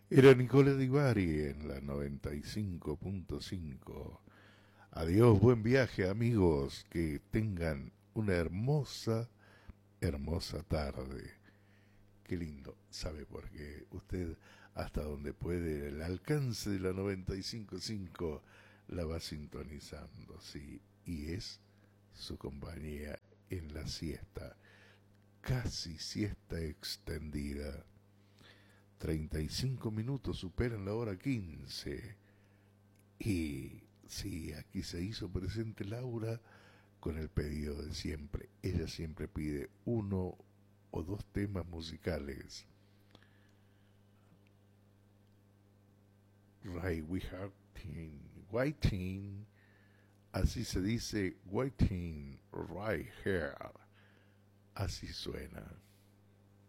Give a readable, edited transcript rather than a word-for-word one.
Era Nicola Di Bari en la 95.5. Adiós, buen viaje amigos, que tengan una hermosa, hermosa tarde. Qué lindo, ¿sabe por qué? Usted hasta donde puede, el alcance de la 95.5 la va sintonizando, sí, y es su compañía en la siesta, casi siesta extendida. 35 minutos superan la hora 15. Y sí, aquí se hizo presente Laura con el pedido de siempre. Ella siempre pide uno o dos temas musicales. Right, we have waiting, así se dice, waiting right here. Así suena.